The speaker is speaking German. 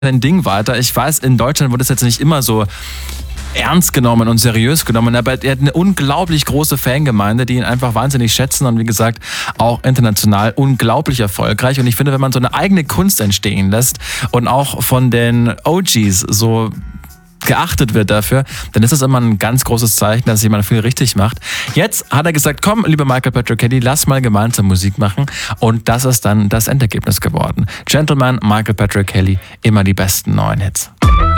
ein Ding weiter. Ich weiß, in Deutschland wurde es jetzt nicht immer so ernst genommen und seriös genommen, aber er hat eine unglaublich große Fangemeinde, die ihn einfach wahnsinnig schätzen und wie gesagt auch international unglaublich erfolgreich. Und ich finde, wenn man so eine eigene Kunst entstehen lässt und auch von den OGs so geachtet wird dafür, dann ist das immer ein ganz großes Zeichen, dass jemand viel richtig macht. Jetzt hat er gesagt, komm, lieber Michael Patrick Kelly, lass mal gemeinsam Musik machen, und das ist dann das Endergebnis geworden. Gentleman, Michael Patrick Kelly, immer die besten neuen Hits.